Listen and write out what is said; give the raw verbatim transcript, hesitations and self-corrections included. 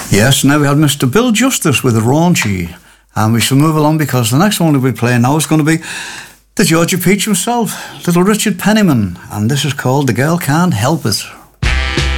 Yes, now we had Mister Bill Justice with Raunchy, and we shall move along because the next one we'll be playing now is going to be the Georgia Peach himself, Little Richard Penniman, and this is called The Girl Can't Help It.